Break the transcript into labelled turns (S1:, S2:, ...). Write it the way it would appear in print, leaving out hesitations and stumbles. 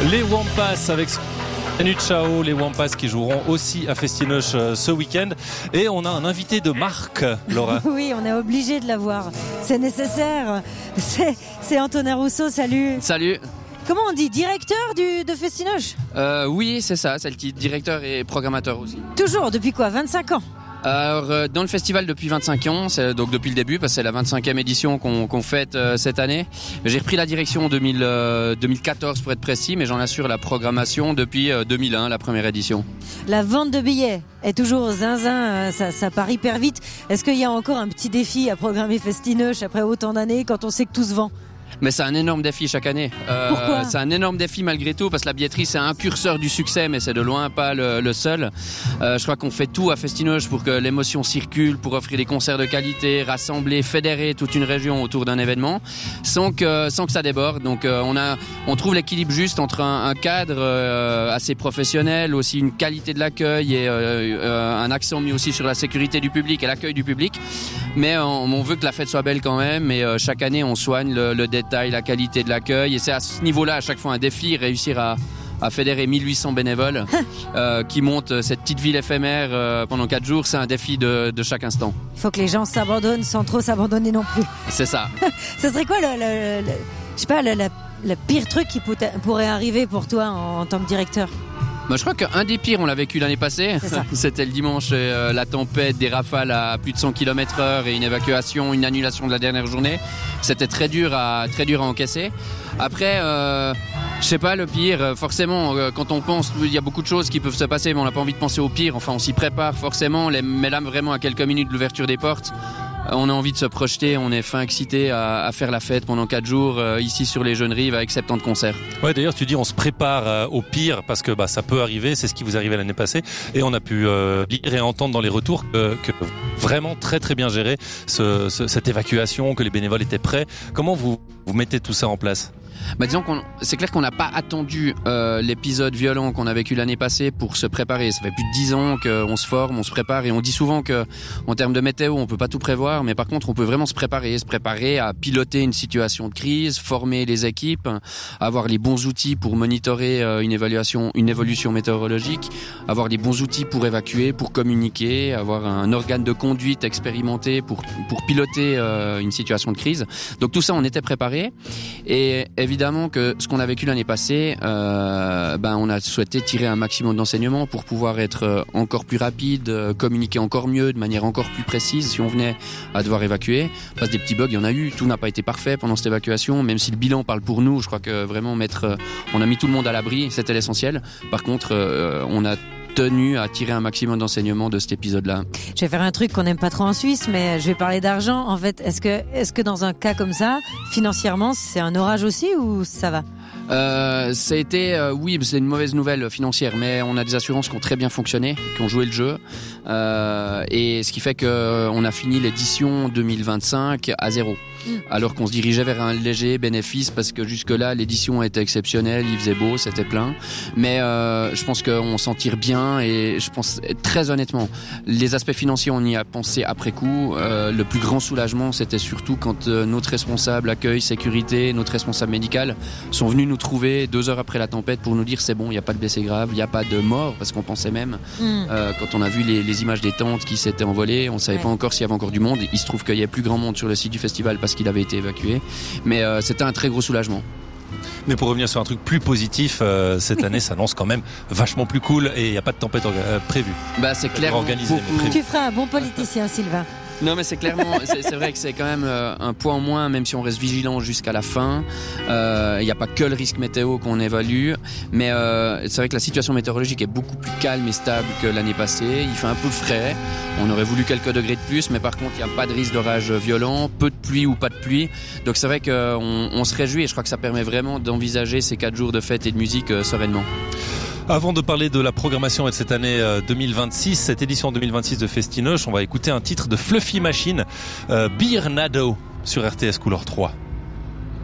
S1: Les Wampas avec Manu Chao, les Wampas qui joueront aussi à Festinoche ce week-end. Et on a un invité de marque, Laura.
S2: Oui, on est obligé de l'avoir. C'est nécessaire. C'est Antonin Rousseau, salut.
S3: Salut.
S2: Comment on dit, directeur de Festinoche?
S3: Oui, c'est ça, c'est le titre, directeur et programmateur aussi.
S2: Toujours, depuis quoi, 25 ans?
S3: Alors, dans le festival depuis 25 ans, c'est donc depuis le début, parce que c'est la 25e édition qu'on fête cette année. J'ai repris la direction en 2014 pour être précis, mais j'en assure la programmation depuis 2001, la première édition.
S2: La vente de billets est toujours au zinzin, ça part hyper vite. Est-ce qu'il y a encore un petit défi à programmer Festinoche après autant d'années quand on sait que tout se vend?
S3: Mais c'est un énorme défi chaque année.
S2: Pourquoi ?
S3: C'est un énorme défi malgré tout, parce que la billetterie c'est un curseur du succès, mais c'est de loin pas le seul. Je crois qu'on fait tout à Festinoche pour que l'émotion circule, pour offrir des concerts de qualité, rassembler, fédérer toute une région autour d'un événement, sans que ça déborde. Donc on trouve l'équilibre juste entre un cadre assez professionnel, aussi une qualité de l'accueil et un accent mis aussi sur la sécurité du public et l'accueil du public. Mais on veut que la fête soit belle quand même, et chaque année on soigne le détail, la qualité de l'accueil, et c'est à ce niveau-là à chaque fois un défi, réussir à fédérer 1800 bénévoles qui montent cette petite ville éphémère pendant 4 jours, c'est un défi de chaque instant.
S2: Il faut que les gens s'abandonnent sans trop s'abandonner non plus.
S3: C'est ça.
S2: Ça serait quoi je sais pas, le pire truc qui pourrait arriver pour toi en tant que directeur?
S3: Moi, je crois qu'un des pires, on l'a vécu l'année passée. C'était le dimanche, la tempête, des rafales à plus de 100 km/h et une évacuation, une annulation de la dernière journée. C'était très dur à encaisser. Après, je sais pas, le pire, forcément, quand on pense, il y a beaucoup de choses qui peuvent se passer, mais on n'a pas envie de penser au pire. Enfin, on s'y prépare forcément. Mais là, vraiment, à quelques minutes de l'ouverture des portes, on a envie de se projeter, on est fin excité à faire la fête pendant 4 jours ici sur les Jeunes Rives avec 70 concerts.
S1: Ouais, d'ailleurs tu dis on se prépare au pire parce que ça peut arriver, c'est ce qui vous arrivait l'année passée, et on a pu lire et entendre dans les retours que vraiment très très bien géré cette évacuation, que les bénévoles étaient prêts. Comment vous mettez tout ça en place?
S3: Disons c'est clair qu'on n'a pas attendu l'épisode violent qu'on a vécu l'année passée pour se préparer. Ça fait plus de 10 ans qu'on se forme, on se prépare, et on dit souvent que en termes de météo, on peut pas tout prévoir, mais par contre, on peut vraiment se préparer à piloter une situation de crise, former les équipes, avoir les bons outils pour monitorer une évolution météorologique, avoir les bons outils pour évacuer, pour communiquer, avoir un organe de conduite expérimenté pour piloter une situation de crise. Donc tout ça, on était préparé, et évidemment que ce qu'on a vécu l'année passée, on a souhaité tirer un maximum d'enseignements pour pouvoir être encore plus rapide, communiquer encore mieux, de manière encore plus précise si on venait à devoir évacuer. Parce que des petits bugs, il y en a eu, tout n'a pas été parfait pendant cette évacuation, même si le bilan parle pour nous. Je crois que vraiment on a mis tout le monde à l'abri, c'était l'essentiel. Par contre, on a tenu à tirer un maximum d'enseignements de cet épisode-là.
S2: Je vais faire un truc qu'on n'aime pas trop en Suisse, mais je vais parler d'argent. En fait, est-ce que dans un cas comme ça, financièrement, c'est un orage aussi ou ça va?
S3: Ça a été, oui, c'est une mauvaise nouvelle financière, mais on a des assurances qui ont très bien fonctionné, qui ont joué le jeu, et ce qui fait que on a fini l'édition 2025 à 0. Alors qu'on se dirigeait vers un léger bénéfice, parce que jusque-là l'édition était exceptionnelle, il faisait beau, c'était plein, mais je pense qu'on s'en tire bien, et je pense très honnêtement, les aspects financiers on y a pensé après coup. Le plus grand soulagement, c'était surtout quand notre responsable accueil, sécurité, notre responsable médical sont venus nous trouver 2 heures après la tempête pour nous dire c'est bon, il n'y a pas de blessés graves, il n'y a pas de mort, parce qu'on pensait même quand on a vu les images des tentes qui s'étaient envolées, on ne savait pas encore s'il y avait encore du monde. Il se trouve qu'il y a plus grand monde sur le site du festival parce qu'il avait été évacué, mais c'était un très gros soulagement.
S1: Mais pour revenir sur un truc plus positif, cette année s'annonce quand même vachement plus cool, et il n'y a pas de tempête prévue.
S3: C'est clairement
S1: organisé.
S2: Tu feras un bon politicien, Sylvain.
S3: Non, mais c'est clairement, c'est vrai que c'est quand même un point en moins, même si on reste vigilant jusqu'à la fin. Il n'y a pas que le risque météo qu'on évalue, mais c'est vrai que la situation météorologique est beaucoup plus calme et stable que l'année passée. Il fait un peu frais, on aurait voulu quelques degrés de plus, mais par contre il n'y a pas de risque d'orage violent, peu de pluie ou pas de pluie. Donc c'est vrai qu'on se réjouit, et je crois que ça permet vraiment d'envisager ces 4 jours de fête et de musique sereinement.
S1: Avant de parler de la programmation et de cette année 2026, cette édition 2026 de Festinoche, on va écouter un titre de Fluffy Machine, Beer Nado, sur RTS Couleur 3.